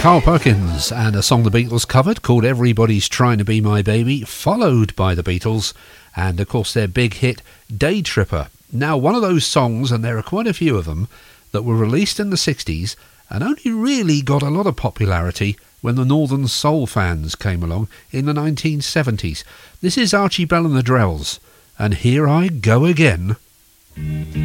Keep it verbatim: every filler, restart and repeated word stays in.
Carl Perkins and a song the Beatles covered called Everybody's Trying to Be My Baby, followed by the Beatles and of course their big hit Day Tripper. Now, one of those songs, and there are quite a few of them, that were released in the sixties and only really got a lot of popularity when the Northern Soul fans came along in the nineteen seventies. This is Archie Bell and the Drells, and Here I Go Again.